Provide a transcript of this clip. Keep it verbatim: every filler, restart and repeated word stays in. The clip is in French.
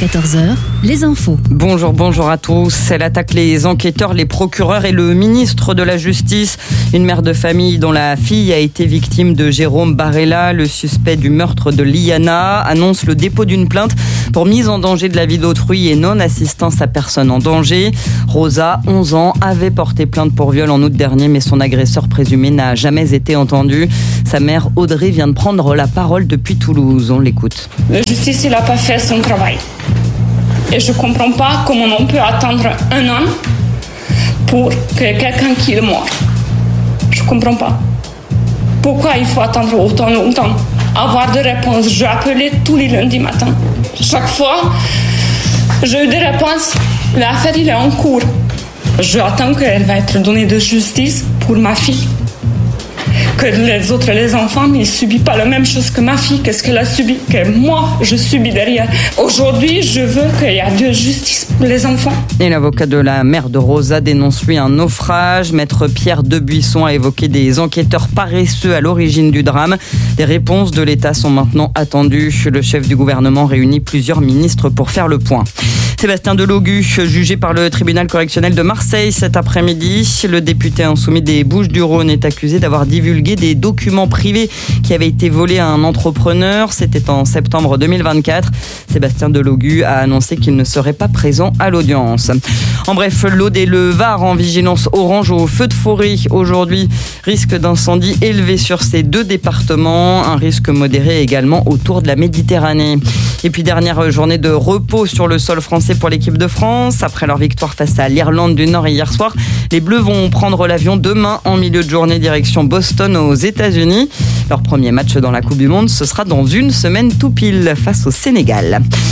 quatorze heures, les infos. Bonjour, bonjour à tous. Elle attaque les enquêteurs, les procureurs et le ministre de la Justice. Une mère de famille dont la fille a été victime de Jérôme Barella, le suspect du meurtre de Liana, annonce le dépôt d'une plainte pour mise en danger de la vie d'autrui et non-assistance à personne en danger. Rosa, onze ans, avait porté plainte pour viol en août dernier, mais son agresseur présumé n'a jamais été entendu. Sa mère, Audrey, vient de prendre la parole depuis Toulouse. On l'écoute. La justice n'a pas fait son travail. Et je ne comprends pas comment on peut attendre un an pour que quelqu'un qui est mort. Je ne comprends pas. Pourquoi il faut attendre autant longtemps? Avoir des réponses. J'ai appelé tous les lundis matins. Chaque fois, j'ai eu des réponses. L'affaire, il est en cours. J'attends qu'elle va être donnée de justice pour ma fille. Que les autres, les enfants, ils ne subissent pas la même chose que ma fille. Qu'est-ce qu'elle a subi? Que moi, je subis derrière. Aujourd'hui, je veux qu'il y ait de justice pour les enfants. Et l'avocat de la mère de Rosa dénonce lui un naufrage. Maître Pierre Debuisson a évoqué des enquêteurs paresseux à l'origine du drame. Des réponses de l'État sont maintenant attendues. Le chef du gouvernement réunit plusieurs ministres pour faire le point. Sébastien Delogu, jugé par le tribunal correctionnel de Marseille cet après-midi. Le député insoumis des Bouches-du-Rhône est accusé d'avoir divulgué des documents privés qui avaient été volés à un entrepreneur. C'était en septembre deux mille vingt-quatre. Sébastien Delogu a annoncé qu'il ne serait pas présent à l'audience. En bref, l'Aude et le Var en vigilance orange au feu de forêt aujourd'hui. Risque d'incendie élevé sur ces deux départements. Un risque modéré également autour de la Méditerranée. Et puis dernière journée de repos sur le sol français pour l'équipe de France. Après leur victoire face à l'Irlande du Nord hier soir, les Bleus vont prendre l'avion demain en milieu de journée direction Boston aux États-Unis. Leur premier match dans la Coupe du Monde, ce sera dans une semaine tout pile face au Sénégal.